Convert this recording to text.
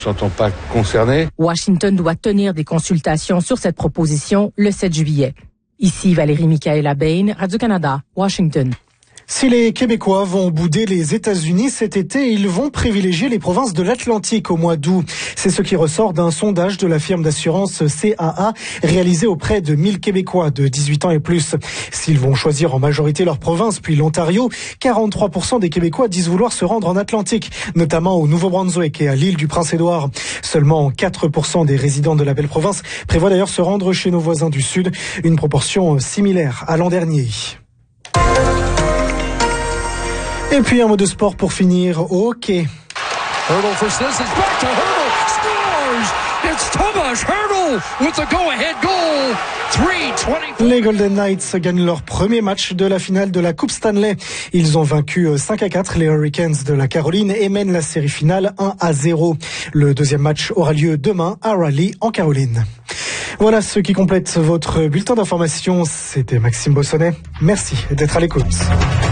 Je ne me sens pas concerné. Washington doit tenir des consultations sur cette proposition le 7 juillet. Ici Valérie Michaela Bain, Radio-Canada, Washington. Si les Québécois vont bouder les États-Unis cet été, ils vont privilégier les provinces de l'Atlantique au mois d'août. C'est ce qui ressort d'un sondage de la firme d'assurance CAA réalisé auprès de 1000 Québécois de 18 ans et plus. S'ils vont choisir en majorité leur province, puis l'Ontario, 43% des Québécois disent vouloir se rendre en Atlantique, notamment au Nouveau-Brunswick et à l'île du Prince-Édouard. Seulement 4% des résidents de la belle province prévoient d'ailleurs se rendre chez nos voisins du Sud, une proportion similaire à l'an dernier. Et puis un mot de sport pour finir au hockey. Hurdle for Sissons, back to Hurdle, scores! It's Thomas Hurdle with the go-ahead goal. 3:20. Les Golden Knights gagnent leur premier match de la finale de la Coupe Stanley. Ils ont vaincu 5-4 les Hurricanes de la Caroline et mènent la série finale 1-0. Le deuxième match aura lieu demain à Raleigh en Caroline. Voilà ce qui complète votre bulletin d'information. C'était Maxime Bossonnet. Merci d'être à l'écoute.